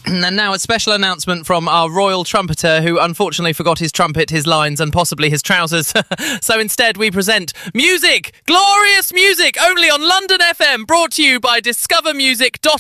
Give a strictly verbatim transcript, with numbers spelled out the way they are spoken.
And now a special announcement from our royal trumpeter who unfortunately forgot his trumpet, his lines and possibly his trousers. So instead we present music, glorious music, only on London F M, brought to you by discover music dot